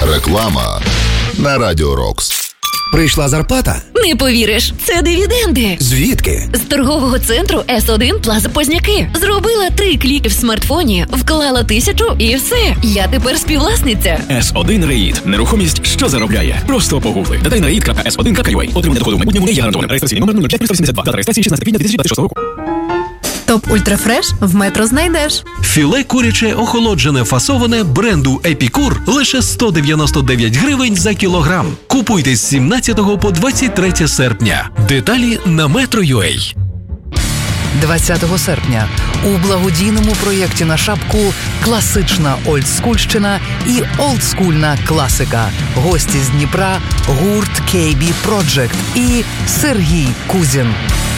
Реклама на Радіо Рокс. Прийшла зарплата? Не повіриш, це дивіденди. Звідки? З торгового центру С1 Плаза Позняки. Зробила 3 кліки в смартфоні, вклала 1000 і все. Я тепер співвласниця. С1 Реїд. Нерухомість, що заробляє. Просто погугли. Детальна reid.s1.ua. Отримання доходу в майбутньому не є гарантованим. Реєстраційний номер 05382. Дата реєстрації 16 квітня 2026 року. Топ Ультрафреш в Метро знайдеш. Філе куряче охолоджене фасоване бренду Епікур лише 199 гривень за кілограм. Купуйте з 17 по 23 серпня. Деталі на Metro.ua. 20 серпня у благодійному проєкті на шапку «Класична олдскульщина» і «Олдскульна класика». Гості з Дніпра, гурт KB Project і Сергій Кузін.